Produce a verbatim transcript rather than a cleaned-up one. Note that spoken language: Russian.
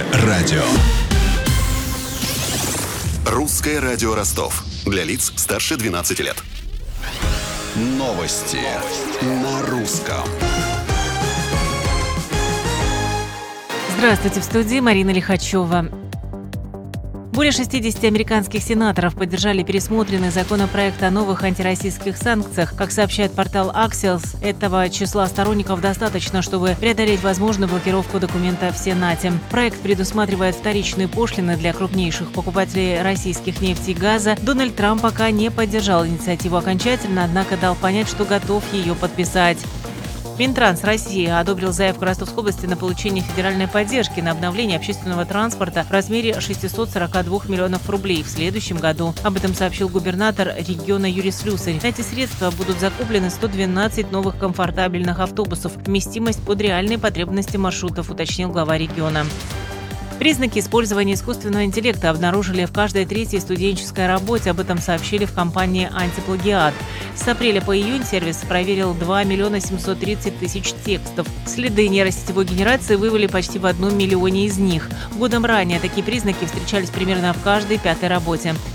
радио. Русское радио Ростов. Для лиц старше двенадцати лет. Новости на русском. Здравствуйте, в студии Марина Лихачева. Более шестидесяти американских сенаторов поддержали пересмотренный законопроект о новых антироссийских санкциях. Как сообщает портал Axios, этого числа сторонников достаточно, чтобы преодолеть возможную блокировку документа в Сенате. Проект предусматривает вторичные пошлины для крупнейших покупателей российских нефти и газа. Дональд Трамп пока не поддержал инициативу окончательно, однако дал понять, что готов ее подписать. Минтранс России одобрил заявку Ростовской области на получение федеральной поддержки на обновление общественного транспорта в размере шестьсот сорок два миллионов рублей в следующем году. Об этом сообщил губернатор региона Юрий Слюсарь. На эти средства будут закуплены сто двенадцать новых комфортабельных автобусов. Вместимость под реальные потребности маршрутов, уточнил глава региона. Признаки использования искусственного интеллекта обнаружили в каждой третьей студенческой работе. Об этом сообщили в компании «Антиплагиат». С апреля по июнь сервис проверил два миллиона семьсот тридцать тысяч текстов. Следы нейросетевой генерации выявили почти в одном миллионе из них. Годом ранее такие признаки встречались примерно в каждой пятой работе.